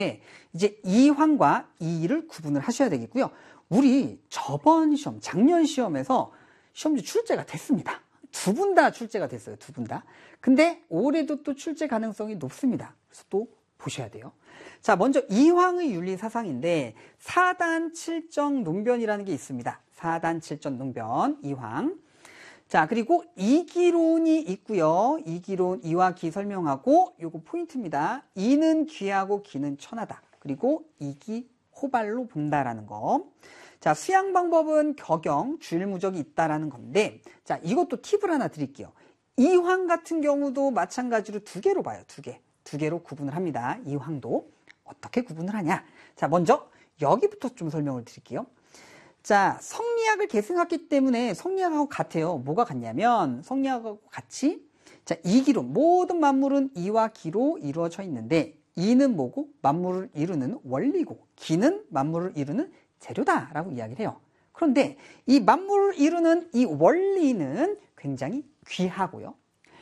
이제 이황과 이의를 구분을 하셔야 되겠고요. 우리 저번 시험, 작년 시험에서 시험지 출제가 됐습니다. 두 분 다 출제가 됐어요. 두 분 다. 근데 올해도 또 출제 가능성이 높습니다. 그래서 또 보셔야 돼요. 자, 먼저 이황의 윤리사상인데 4단 7정 논변이라는 게 있습니다. 4단 7정 논변, 이황. 자, 그리고 이기론이 있고요. 이기론, 이와 기 설명하고 요거 포인트입니다. 이는 귀하고 기는 천하다. 그리고 이기 호발로 본다라는 거. 자, 수양 방법은 격영, 주일무적이 있다라는 건데, 자, 이것도 팁을 하나 드릴게요. 이황 같은 경우도 마찬가지로 두 개로 봐요. 두 개. 두 개로 구분을 합니다. 이황도. 어떻게 구분을 하냐? 자, 먼저 여기부터 좀 설명을 드릴게요. 자, 성리학을 계승했기 때문에 성리학하고 같아요. 뭐가 같냐면, 성리학하고 같이, 자, 이기론. 모든 만물은 이와 기로 이루어져 있는데, 이는 뭐고? 만물을 이루는 원리고, 기는 만물을 이루는 재료다라고 이야기를 해요. 그런데 이 만물을 이루는 이 원리는 굉장히 귀하고요.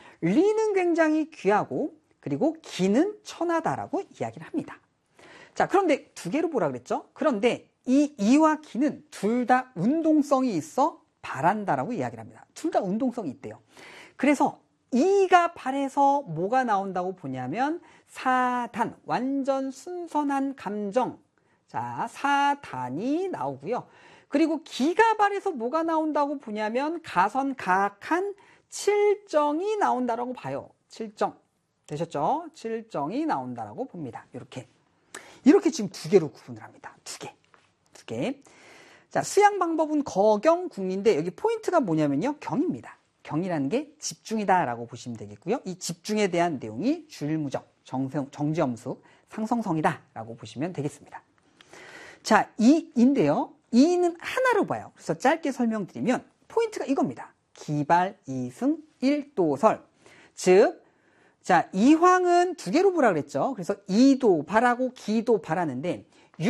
리는 굉장히 귀하고, 그리고 기는 천하다라고 이야기를 합니다. 자, 그런데 두 개로 보라 그랬죠? 그런데 이 이와 기는 둘 다 운동성이 있어 발한다라고 이야기를 합니다. 둘 다 운동성이 있대요. 그래서 이가 발해서 뭐가 나온다고 보냐면 사단, 완전 순선한 감정. 자, 사단이 나오고요. 그리고 기가 발해서 뭐가 나온다고 보냐면 가선가악한 칠정이 나온다라고 봐요. 칠정. 되셨죠? 칠정이 나온다라고 봅니다. 이렇게 지금 두 개로 구분을 합니다. 두 개. 자, 수양 방법은 거경궁인데 여기 포인트가 뭐냐면요. 경입니다. 경이라는 게 집중이다라고 보시면 되겠고요. 이 집중에 대한 내용이 주일무적, 정지엄숙, 상성성이다라고 보시면 되겠습니다. 자, 이인데요. 이는 하나로 봐요. 그래서 짧게 설명드리면 포인트가 이겁니다. 기발, 이승, 일도설. 즉, 자, 이황은 두 개로 보라 그랬죠. 그래서 이도 발하고 기도 발하는데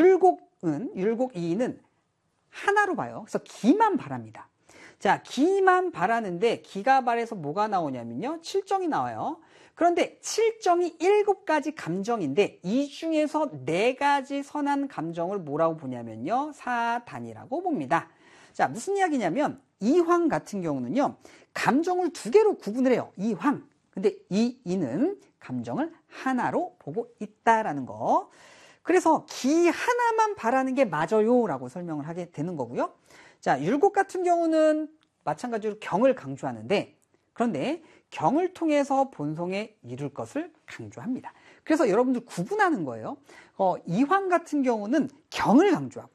율곡 이의는 하나로 봐요. 그래서 기만 발합니다. 자, 기만 발하는데 기가 발해서 뭐가 나오냐면요. 칠정이 나와요. 그런데 칠정이 7가지 감정인데 이 중에서 4가지 선한 감정을 뭐라고 보냐면요. 사단이라고 봅니다. 자, 무슨 이야기냐면 이황 같은 경우는요. 감정을 두 개로 구분을 해요. 이황. 근데 이는 감정을 하나로 보고 있다라는 거. 그래서 기 하나만 바라는 게 맞아요 라고 설명을 하게 되는 거고요. 자, 율곡 같은 경우는 마찬가지로 경을 강조하는데, 그런데 경을 통해서 본성에 이룰 것을 강조합니다. 그래서 여러분들 구분하는 거예요. 이황 같은 경우는 경을 강조하고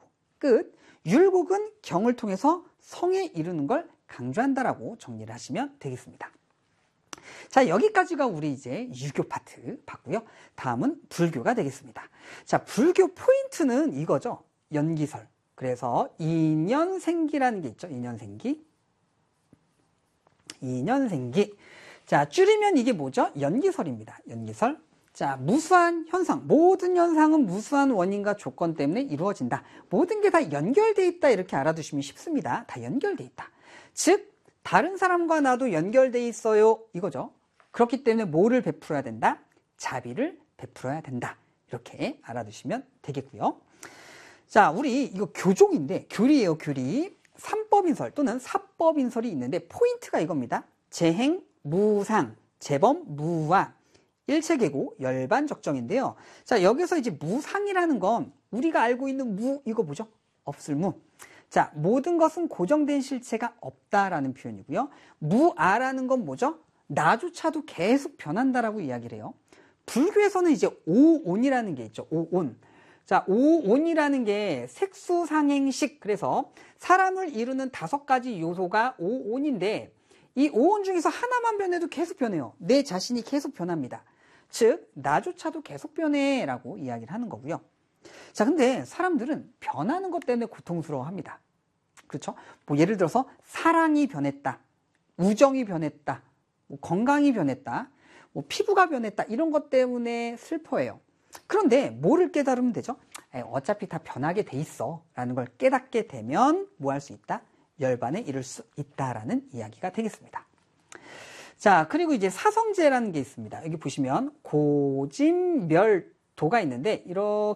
율곡은 경을 통해서 성에 이루는 걸 강조한다라고 정리를 하시면 되겠습니다. 자, 여기까지가 우리 이제 유교 파트 봤고요. 다음은 불교가 되겠습니다. 자, 불교 포인트는 이거죠. 연기설. 그래서 인연생기라는 게 있죠. 인연생기. 자, 줄이면 이게 뭐죠? 연기설입니다. 연기설. 자, 무수한 현상. 모든 현상은 무수한 원인과 조건 때문에 이루어진다. 모든 게 다 연결돼 있다. 이렇게 알아두시면 쉽습니다. 다 연결돼 있다. 즉, 다른 사람과 나도 연결돼 있어요. 이거죠. 그렇기 때문에 뭐를 베풀어야 된다? 자비를 베풀어야 된다. 이렇게 알아두시면 되겠고요. 자, 우리 이거 교종인데 교리예요, 교리. 삼법인설 또는 사법인설이 있는데 포인트가 이겁니다. 재행, 무상, 재범, 무와, 일체계고, 열반적정인데요. 자, 여기서 이제 무상이라는 건 우리가 알고 있는 무, 이거 뭐죠? 없을 무. 자, 모든 것은 고정된 실체가 없다라는 표현이고요. 무아라는 건 뭐죠? 나조차도 계속 변한다라고 이야기를 해요. 불교에서는 이제 오온이라는 게 있죠. 오온. 자, 오온이라는 게 색수상행식. 그래서 사람을 이루는 5가지 요소가 오온인데 이 오온 중에서 하나만 변해도 계속 변해요. 내 자신이 계속 변합니다. 즉, 나조차도 계속 변해라고 이야기를 하는 거고요. 자, 근데 사람들은 변하는 것 때문에 고통스러워합니다. 그렇죠? 뭐 예를 들어서 사랑이 변했다, 우정이 변했다, 뭐 건강이 변했다, 뭐 피부가 변했다, 이런 것 때문에 슬퍼해요. 그런데 뭐를 깨달으면 되죠? 어차피 다 변하게 돼 있어 라는 걸 깨닫게 되면 뭐 할 수 있다? 열반에 이를 수 있다라는 이야기가 되겠습니다. 자, 그리고 이제 사성제라는 게 있습니다. 여기 보시면 고진멸 도가 있는데 이렇게